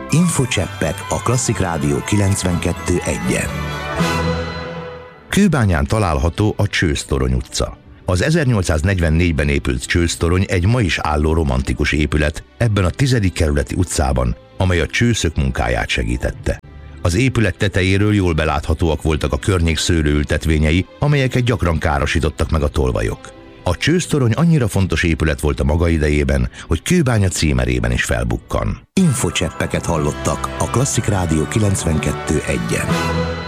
Infocseppek a Klasszik Rádió 92.1-en. Kőbányán található a Csőztorony utca. Az 1844-ben épült Csőztorony egy ma is álló romantikus épület ebben a 10. kerületi utcában, amely a csőszök munkáját segítette. Az épület tetejéről jól beláthatóak voltak a környék szőlőültetvényei, amelyeket gyakran károsítottak meg a tolvajok. A Csőztorony annyira fontos épület volt a maga idejében, hogy Kőbánya címerében is felbukkan. Infocseppeket hallottak a Klasszik Rádió 92.1-en.